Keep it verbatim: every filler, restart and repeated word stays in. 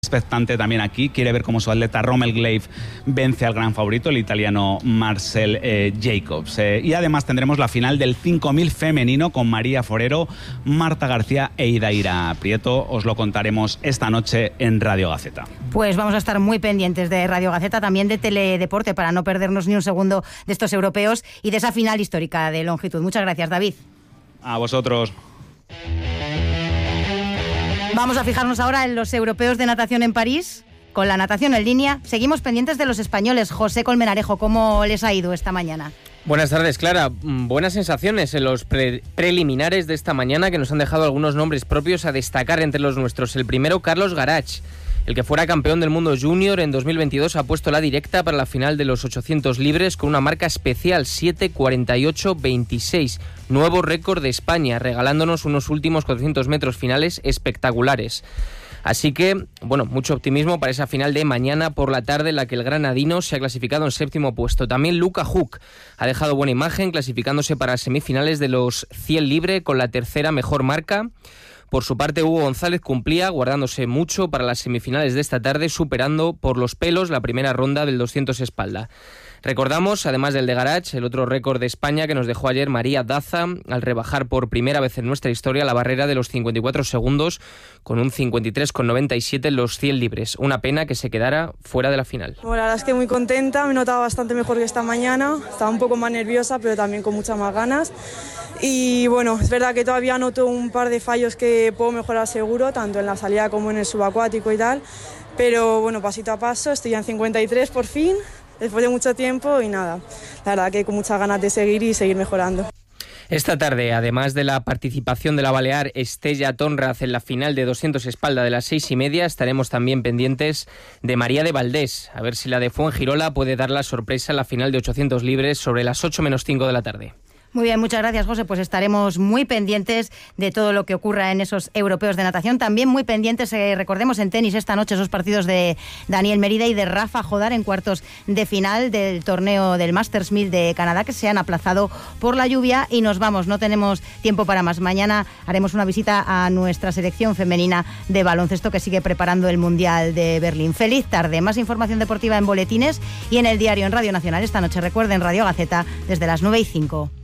expectante también aquí, quiere ver cómo su atleta Rommel Gleif vence al gran favorito, el italiano Marcel eh, Jacobs. Eh, y además tendremos la final del cinco mil femenino con María Forero, Marta García e Idaira Prieto. Os lo contaremos esta noche en Radio Gaceta. Pues vamos a estar muy pendientes de Radio Gaceta, también de Teledeporte, para no perdernos ni un segundo de estos europeos y de esa final histórica de longitud. Muchas gracias, David. A vosotros. Vamos a fijarnos ahora en los europeos de natación en París. Con la natación en línea, seguimos pendientes de los españoles. José Colmenarejo, ¿cómo les ha ido esta mañana? Buenas tardes, Clara. Buenas sensaciones en los pre- preliminares de esta mañana, que nos han dejado algunos nombres propios a destacar entre los nuestros. El primero, Carlos Garach. El que fuera campeón del mundo junior en dos mil veintidós ha puesto la directa para la final de los ochocientos libres con una marca especial, siete cuarenta y ocho veintiséis, nuevo récord de España, regalándonos unos últimos cuatrocientos metros finales espectaculares. Así que, bueno, mucho optimismo para esa final de mañana por la tarde, en la que el granadino se ha clasificado en séptimo puesto. También Luca Huck ha dejado buena imagen, clasificándose para semifinales de los cien libre con la tercera mejor marca. Por su parte, Hugo González cumplía, guardándose mucho para las semifinales de esta tarde, superando por los pelos la primera ronda del doscientos espalda. Recordamos, además del de Garach, el otro récord de España que nos dejó ayer María Daza, al rebajar por primera vez en nuestra historia la barrera de los cincuenta y cuatro segundos, con un cincuenta y tres coma noventa y siete en los cien libres. Una pena que se quedara fuera de la final. Bueno, la verdad es que muy contenta, me notaba bastante mejor que esta mañana, estaba un poco más nerviosa, pero también con muchas más ganas. Y bueno, es verdad que todavía noto un par de fallos que puedo mejorar seguro, tanto en la salida como en el subacuático y tal, pero bueno, pasito a paso, estoy ya en cincuenta y tres por fin, después de mucho tiempo, y nada, la verdad que con muchas ganas de seguir y seguir mejorando. Esta tarde, además de la participación de la balear Estella Tonraz en la final de doscientos espalda de las seis y media, estaremos también pendientes de María de Valdés, a ver si la de Fuengirola puede dar la sorpresa en la final de ochocientos libres sobre las ocho menos cinco de la tarde. Muy bien, muchas gracias, José. Pues estaremos muy pendientes de todo lo que ocurra en esos europeos de natación. También muy pendientes, eh, recordemos, en tenis esta noche esos partidos de Daniel Merida y de Rafa Jodar en cuartos de final del torneo del Masters mil de Canadá, que se han aplazado por la lluvia. Y nos vamos, no tenemos tiempo para más. Mañana haremos una visita a nuestra selección femenina de baloncesto, que sigue preparando el Mundial de Berlín. Feliz tarde. Más información deportiva en boletines y en el diario en Radio Nacional esta noche. Recuerden, Radio Gaceta desde las nueve y cinco.